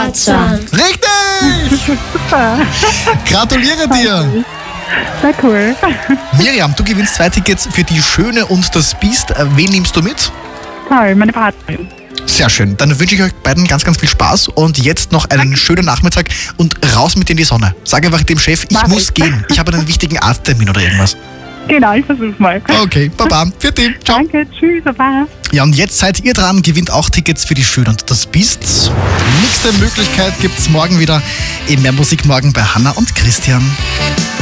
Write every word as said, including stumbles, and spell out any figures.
Tarzan. Richtig! Super. Gratuliere dir! Sehr cool. Miriam, du gewinnst zwei Tickets für Die Schöne und das Biest. Äh, Wen nimmst du mit? Toll, meine Partnerin. Sehr schön. Dann wünsche ich euch beiden ganz, ganz viel Spaß und jetzt noch einen schönen Nachmittag und raus mit in die Sonne. Sag einfach dem Chef, ich Mach muss ich. gehen. Ich habe einen wichtigen Arzttermin oder irgendwas. Genau, ich versuch's mal. Okay, Baba. Für dich. Ciao. Danke, tschüss, Baba. Ja, und jetzt seid ihr dran, gewinnt auch Tickets für Die Schöne und das Biest. Nächste Möglichkeit gibt's morgen wieder. Eben mehr Musik morgen bei Hanna und Christian.